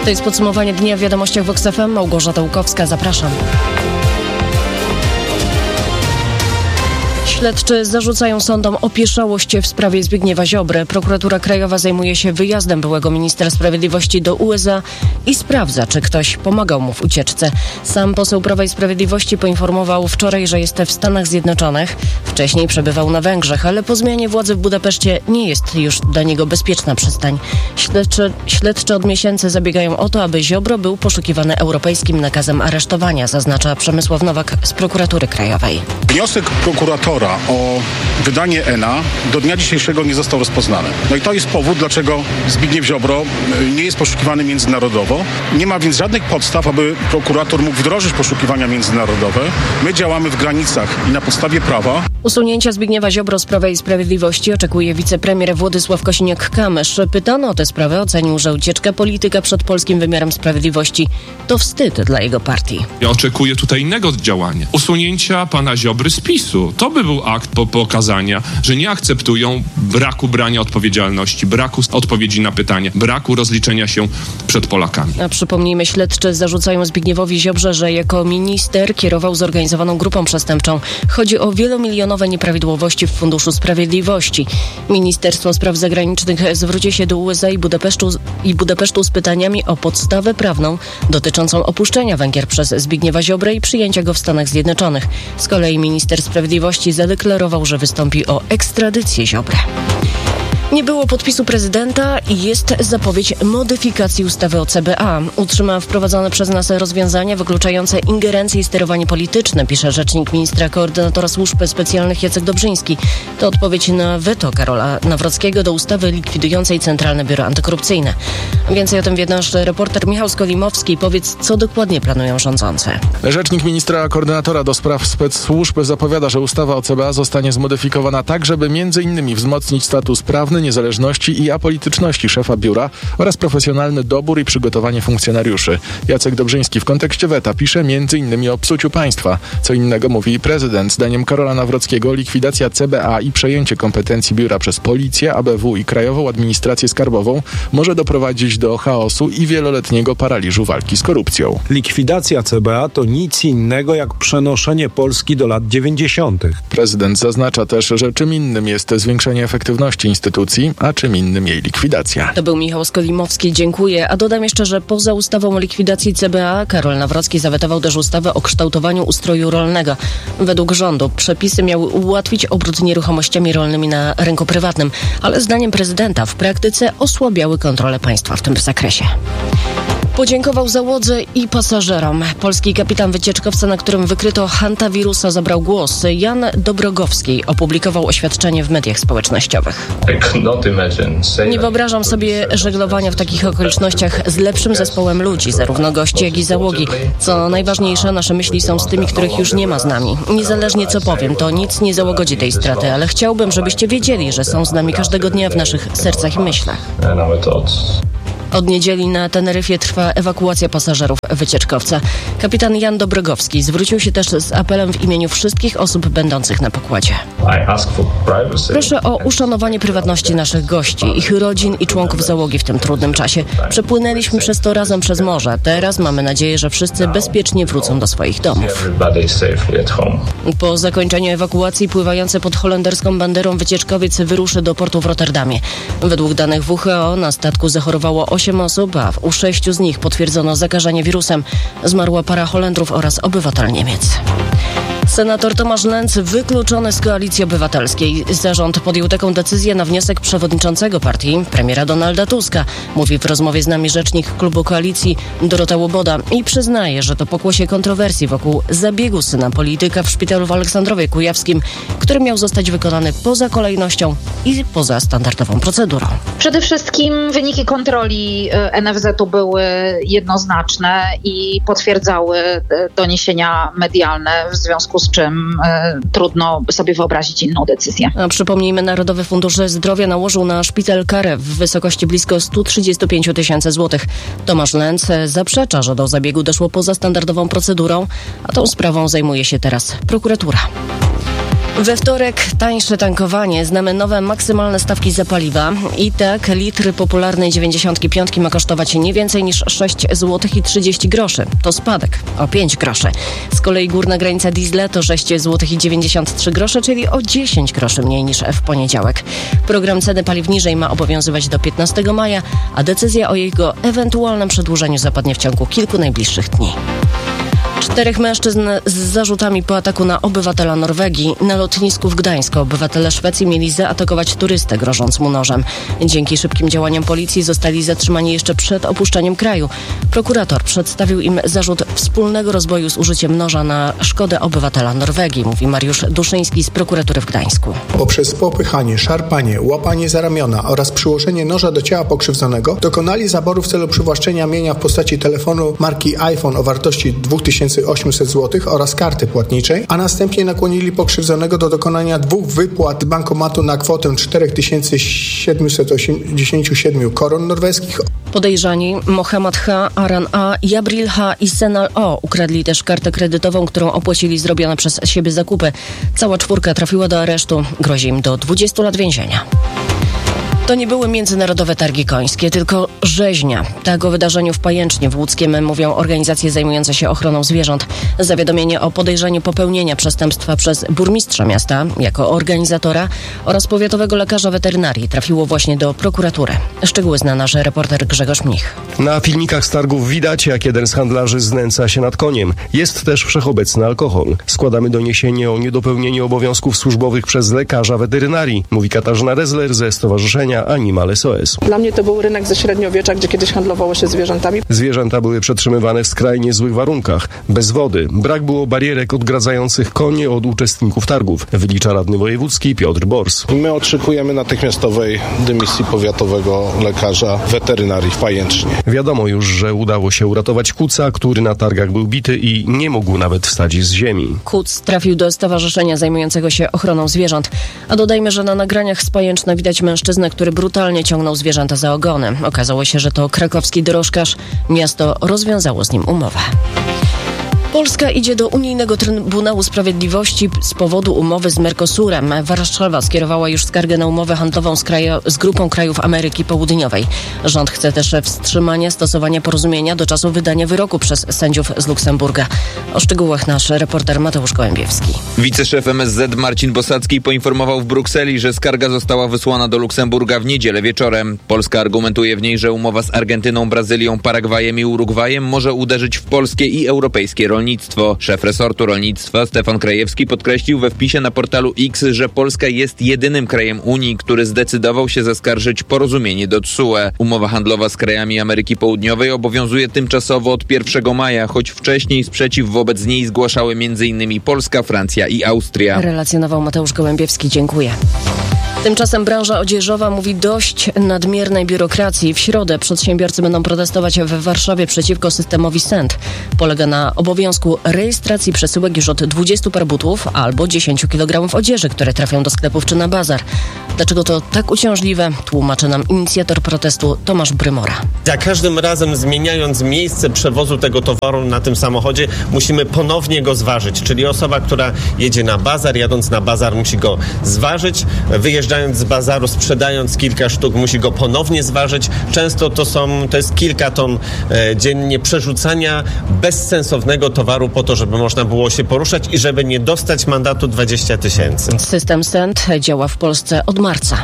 To jest podsumowanie dnia w Wiadomościach Vox FM. Małgorzata Łukowska, zapraszam. Śledczy zarzucają sądom opieszałość w sprawie Zbigniewa Ziobry. Prokuratura Krajowa zajmuje się wyjazdem byłego ministra sprawiedliwości do USA i sprawdza, czy ktoś pomagał mu w ucieczce. Sam poseł Prawa i Sprawiedliwości poinformował wczoraj, że jest w Stanach Zjednoczonych. Wcześniej przebywał na Węgrzech, ale po zmianie władzy w Budapeszcie nie jest już dla niego bezpieczna przystań. Śledczy od miesięcy zabiegają o to, aby Ziobro był poszukiwany europejskim nakazem aresztowania, zaznacza Przemysław Nowak z Prokuratury Krajowej. Wniosek prokuratora o wydanie ENA do dnia dzisiejszego nie został rozpoznany. No i to jest powód, dlaczego Zbigniew Ziobro nie jest poszukiwany międzynarodowo. Nie ma więc żadnych podstaw, aby prokurator mógł wdrożyć poszukiwania międzynarodowe. My działamy w granicach i na podstawie prawa. Usunięcia Zbigniewa Ziobro z Prawa i Sprawiedliwości oczekuje wicepremier Władysław Kosiniak-Kamysz. Pytany o tę sprawę ocenił, że ucieczka polityka przed polskim wymiarem sprawiedliwości to wstyd dla jego partii. Ja oczekuję tutaj innego działania. Usunięcia pana Ziobry z PiS-u. To by był akt pokazania, że nie akceptują braku brania odpowiedzialności, braku odpowiedzi na pytanie, braku rozliczenia się przed Polakami. A przypomnijmy, śledczy zarzucają Zbigniewowi Ziobrze, że jako minister kierował zorganizowaną grupą przestępczą. Chodzi o wielomilionowe nieprawidłowości w Funduszu Sprawiedliwości. Ministerstwo Spraw Zagranicznych zwróci się do USA i Budapesztu z pytaniami o podstawę prawną dotyczącą opuszczenia Węgier przez Zbigniewa Ziobrę i przyjęcia go w Stanach Zjednoczonych. Z kolei minister sprawiedliwości zadeklarował, że wystąpi o ekstradycję Ziobry. Nie było podpisu prezydenta i jest zapowiedź modyfikacji ustawy o CBA. Utrzyma wprowadzone przez nas rozwiązania wykluczające ingerencje i sterowanie polityczne, pisze rzecznik ministra koordynatora służb specjalnych Jacek Dobrzyński. To odpowiedź na weto Karola Nawrockiego do ustawy likwidującej Centralne Biuro Antykorupcyjne. Więcej o tym wie nasz reporter Michał Skolimowski. Powiedz, co dokładnie planują rządzący. Rzecznik ministra koordynatora do spraw specsłużb zapowiada, że ustawa o CBA zostanie zmodyfikowana tak, żeby m.in. wzmocnić status prawny, niezależności i apolityczności szefa biura oraz profesjonalny dobór i przygotowanie funkcjonariuszy. Jacek Dobrzyński w kontekście weta pisze m.in. o psuciu państwa. Co innego mówi prezydent. Zdaniem Karola Nawrockiego likwidacja CBA i przejęcie kompetencji biura przez Policję, ABW i Krajową Administrację Skarbową może doprowadzić do chaosu i wieloletniego paraliżu walki z korupcją. Likwidacja CBA to nic innego jak przenoszenie Polski do lat 90. Prezydent zaznacza też, że czym innym jest zwiększenie efektywności instytucji, a czym innym jej likwidacja. To był Michał Skolimowski, dziękuję. A dodam jeszcze, że poza ustawą o likwidacji CBA Karol Nawrocki zawetował też ustawę o kształtowaniu ustroju rolnego. Według rządu przepisy miały ułatwić obrót nieruchomościami rolnymi na rynku prywatnym, ale zdaniem prezydenta w praktyce osłabiały kontrolę państwa w tym zakresie. Podziękował załodze i pasażerom. Polski kapitan wycieczkowca, na którym wykryto hantawirusa, zabrał głos. Jan Dobrogowski opublikował oświadczenie w mediach społecznościowych. Nie wyobrażam sobie żeglowania w takich okolicznościach z lepszym zespołem ludzi, zarówno gości, jak i załogi. Co najważniejsze, nasze myśli są z tymi, których już nie ma z nami. Niezależnie co powiem, to nic nie załagodzi tej straty, ale chciałbym, żebyście wiedzieli, że są z nami każdego dnia w naszych sercach i myślach. Od niedzieli na Teneryfie trwa ewakuacja pasażerów wycieczkowca. Kapitan Jan Dobrogowski zwrócił się też z apelem w imieniu wszystkich osób będących na pokładzie. Proszę o uszanowanie prywatności naszych gości, ich rodzin i członków załogi w tym trudnym czasie. Przepłynęliśmy przez to razem przez morze. Teraz mamy nadzieję, że wszyscy bezpiecznie wrócą do swoich domów. Po zakończeniu ewakuacji pływający pod holenderską banderą wycieczkowiec wyruszy do portu w Rotterdamie. Według danych WHO na statku zachorowało 8 osób, a u 6 z nich potwierdzono zakażenie wirusem. Zmarła para Holendrów oraz obywatel Niemiec. Senator Tomasz Lenz wykluczony z Koalicji Obywatelskiej. Zarząd podjął taką decyzję na wniosek przewodniczącego partii, premiera Donalda Tuska. Mówi w rozmowie z nami rzecznik klubu Koalicji Dorota Łoboda i przyznaje, że to pokłosie kontrowersji wokół zabiegu syna polityka w szpitalu w Aleksandrowie Kujawskim, który miał zostać wykonany poza kolejnością i poza standardową procedurą. Przede wszystkim wyniki kontroli NFZ-u były jednoznaczne i potwierdzały doniesienia medialne, w związku z czym trudno sobie wyobrazić inną decyzję. A przypomnijmy, Narodowy Fundusz Zdrowia nałożył na szpital karę w wysokości blisko 135 000 złotych. Tomasz Lenz zaprzecza, że do zabiegu doszło poza standardową procedurą, a tą sprawą zajmuje się teraz prokuratura. We wtorek tańsze tankowanie. Znamy nowe maksymalne stawki za paliwa. I tak litr popularnej 95 ma kosztować nie więcej niż 6 zł i 30 groszy. To spadek o 5 groszy. Z kolei górna granica diesla to 6 zł i 93 grosze, czyli o 10 groszy mniej niż w poniedziałek. Program ceny paliw niżej ma obowiązywać do 15 maja, a decyzja o jego ewentualnym przedłużeniu zapadnie w ciągu kilku najbliższych dni. 4 mężczyzn z zarzutami po ataku na obywatela Norwegii. Na lotnisku w Gdańsku obywatele Szwecji mieli zaatakować turystę, grożąc mu nożem. Dzięki szybkim działaniom policji zostali zatrzymani jeszcze przed opuszczeniem kraju. Prokurator przedstawił im zarzut wspólnego rozboju z użyciem noża na szkodę obywatela Norwegii, mówi Mariusz Duszyński z prokuratury w Gdańsku. Poprzez popychanie, szarpanie, łapanie za ramiona oraz przyłożenie noża do ciała pokrzywdzonego dokonali zaboru w celu przywłaszczenia mienia w postaci telefonu marki iPhone o wartości 2800 zł oraz karty płatniczej, a następnie nakłonili pokrzywdzonego do dokonania 2 wypłat bankomatu na kwotę 4787 koron norweskich. Podejrzani Mohamed H., Aran A., Jabril H. i Senal O. ukradli też kartę kredytową, którą opłacili zrobione przez siebie zakupy. Cała 4 trafiła do aresztu. Grozi im do 20 lat więzienia. To nie były międzynarodowe targi końskie, tylko rzeźnia. Tak o wydarzeniu w Pajęcznie w Łódzkiem mówią organizacje zajmujące się ochroną zwierząt. Zawiadomienie o podejrzeniu popełnienia przestępstwa przez burmistrza miasta jako organizatora oraz powiatowego lekarza weterynarii trafiło właśnie do prokuratury. Szczegóły zna nasz reporter Grzegorz Mnich. Na filmikach z targów widać, jak jeden z handlarzy znęca się nad koniem. Jest też wszechobecny alkohol. Składamy doniesienie o niedopełnieniu obowiązków służbowych przez lekarza weterynarii, mówi Katarzyna Rezler ze Stowarzyszenia Animal SOS. Dla mnie to był rynek ze średniowiecza, gdzie kiedyś handlowało się zwierzętami. Zwierzęta były przetrzymywane w skrajnie złych warunkach, bez wody. Brak było barierek odgradzających konie od uczestników targów, wylicza radny wojewódzki Piotr Bors. My oczekujemy natychmiastowej dymisji powiatowego lekarza weterynarii w Pajęcznie. Wiadomo już, że udało się uratować kuca, który na targach był bity i nie mógł nawet wstać z ziemi. Kuc trafił do stowarzyszenia zajmującego się ochroną zwierząt. A dodajmy, że na nagraniach z Pajęczna widać mężczyznę, który brutalnie ciągnął zwierzęta za ogony. Okazało się, że to krakowski dorożkarz. Miasto rozwiązało z nim umowę. Polska idzie do Unijnego Trybunału Sprawiedliwości z powodu umowy z Mercosurem. Warszawa skierowała już skargę na umowę handlową z grupą krajów Ameryki Południowej. Rząd chce też wstrzymania stosowania porozumienia do czasu wydania wyroku przez sędziów z Luksemburga. O szczegółach nasz reporter Mateusz Gołębiewski. Wiceszef MSZ Marcin Bosacki poinformował w Brukseli, że skarga została wysłana do Luksemburga w niedzielę wieczorem. Polska argumentuje w niej, że umowa z Argentyną, Brazylią, Paragwajem i Urugwajem może uderzyć w polskie i europejskie rolnictwo. Szef resortu rolnictwa Stefan Krajewski podkreślił we wpisie na portalu X, że Polska jest jedynym krajem Unii, który zdecydował się zaskarżyć porozumienie do TSUE. Umowa handlowa z krajami Ameryki Południowej obowiązuje tymczasowo od 1 maja, choć wcześniej sprzeciw wobec niej zgłaszały m.in. Polska, Francja i Austria. Relacjonował Mateusz Gołębiewski. Dziękuję. Tymczasem branża odzieżowa mówi dość nadmiernej biurokracji. W środę przedsiębiorcy będą protestować w Warszawie przeciwko systemowi SENT. Polega na obowiązku rejestracji przesyłek już od 20 par butów albo 10 kg odzieży, które trafią do sklepów czy na bazar. Dlaczego to tak uciążliwe? Tłumaczy nam inicjator protestu Tomasz Brymora. Za każdym razem zmieniając miejsce przewozu tego towaru na tym samochodzie, musimy ponownie go zważyć. Czyli osoba, która jedzie na bazar, jadąc na bazar musi go zważyć, wyjeżdżając z bazaru, sprzedając kilka sztuk, musi go ponownie zważyć. Często to jest kilka ton dziennie przerzucania bezsensownego towaru po to, żeby można było się poruszać i żeby nie dostać mandatu 20 000. System SENT działa w Polsce od marca.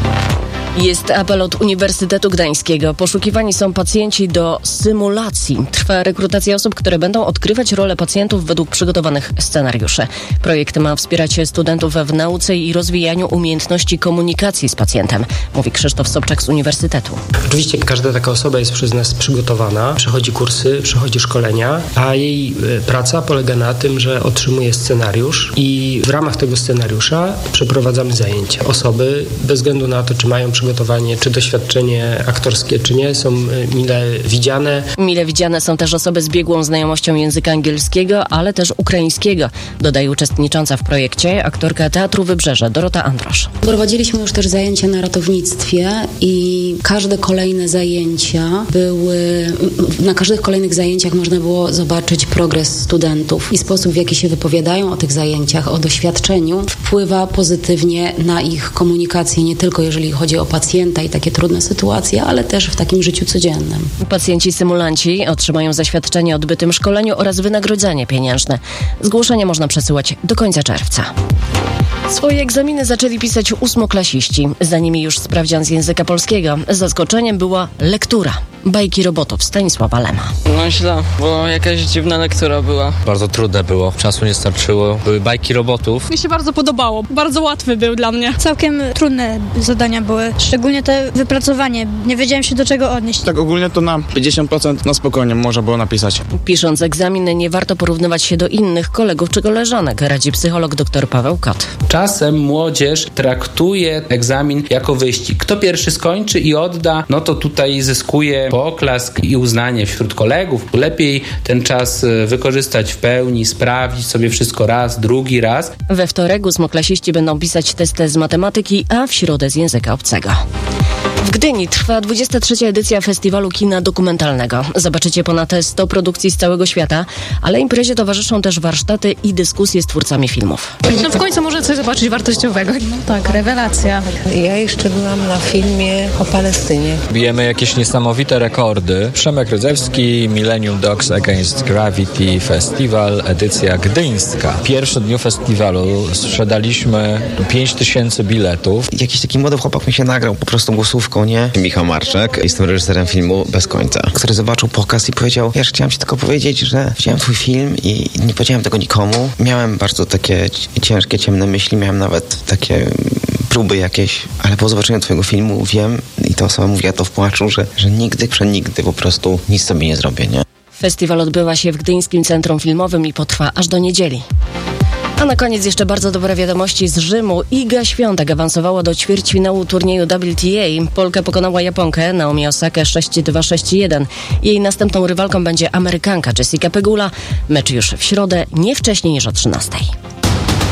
Jest apel od Uniwersytetu Gdańskiego. Poszukiwani są pacjenci do symulacji. Trwa rekrutacja osób, które będą odkrywać rolę pacjentów według przygotowanych scenariuszy. Projekt ma wspierać studentów w nauce i rozwijaniu umiejętności komunikacji z pacjentem, mówi Krzysztof Sobczak z Uniwersytetu. Oczywiście każda taka osoba jest przez nas przygotowana, przechodzi kursy, przechodzi szkolenia, a jej praca polega na tym, że otrzymuje scenariusz i w ramach tego scenariusza przeprowadzamy zajęcia. Osoby bez względu na to, czy mają przygotowane przygotowanie, czy doświadczenie aktorskie, czy nie, są mile widziane. Mile widziane są też osoby z biegłą znajomością języka angielskiego, ale też ukraińskiego, dodaje uczestnicząca w projekcie aktorka Teatru Wybrzeże Dorota Androsz. Prowadziliśmy już też zajęcia na ratownictwie i każde kolejne zajęcia na każdych kolejnych zajęciach można było zobaczyć progres studentów i sposób, w jaki się wypowiadają o tych zajęciach, o doświadczeniu, wpływa pozytywnie na ich komunikację, nie tylko jeżeli chodzi o pacjenta i takie trudne sytuacje, ale też w takim życiu codziennym. Pacjenci symulanci otrzymają zaświadczenie o odbytym szkoleniu oraz wynagrodzenie pieniężne. Zgłoszenia można przesyłać do końca czerwca. Swoje egzaminy zaczęli pisać 8-klasiści. Za nimi już sprawdzian z języka polskiego. Zaskoczeniem była lektura. Bajki robotów Stanisława Lema. No źle, bo jakaś dziwna lektura była. Bardzo trudne było, czasu nie starczyło. Były bajki robotów. Mi się bardzo podobało, bardzo łatwy był dla mnie. Całkiem trudne zadania były, szczególnie te wypracowanie. Nie wiedziałem się do czego odnieść. Tak ogólnie to na 50% na spokojnie można było napisać. Pisząc egzamin nie warto porównywać się do innych kolegów czy koleżanek, radzi psycholog dr Paweł Kot. Czasem młodzież traktuje egzamin jako wyścig. Kto pierwszy skończy i odda, no to tutaj zyskuje poklask i uznanie wśród kolegów. Lepiej ten czas wykorzystać w pełni, sprawdzić sobie wszystko raz, drugi raz. We wtorek 8-klasiści będą pisać testy z matematyki, a w środę z języka obcego. W Gdyni trwa 23. edycja Festiwalu Kina Dokumentalnego. Zobaczycie ponad 100 produkcji z całego świata, ale imprezie towarzyszą też warsztaty i dyskusje z twórcami filmów. No w końcu można coś zobaczyć wartościowego. No tak, rewelacja. Ja jeszcze byłam na filmie o Palestynie. Bijemy jakieś niesamowite rekordy. Przemek Rydzewski, Millennium Dogs Against Gravity Festival, edycja gdyńska. W pierwszym dniu festiwalu sprzedaliśmy 5000 biletów. Jakiś taki młody chłopak mi się nagrał po prostu głosówką, nie? Michał Marczak, jestem reżyserem filmu Bez końca, który zobaczył pokaz i powiedział: ja chciałem ci tylko powiedzieć, że widziałem twój film i nie powiedziałem tego nikomu. Miałem bardzo takie ciężkie, ciemne myśli, miałem nawet takie próby jakieś, ale po zobaczeniu twojego filmu wiem, i ta osoba mówiła to w płaczu, że nigdy, przenigdy po prostu nic sobie nie zrobię, nie? Festiwal odbywa się w Gdyńskim Centrum Filmowym i potrwa aż do niedzieli. A na koniec jeszcze bardzo dobre wiadomości z Rzymu. Iga Świątek awansowała do ćwierćfinału turnieju WTA. Polka pokonała Japonkę Naomi Osakę 6-2-6-1. Jej następną rywalką będzie Amerykanka Jessica Pegula. Mecz już w środę, nie wcześniej niż o 13:00.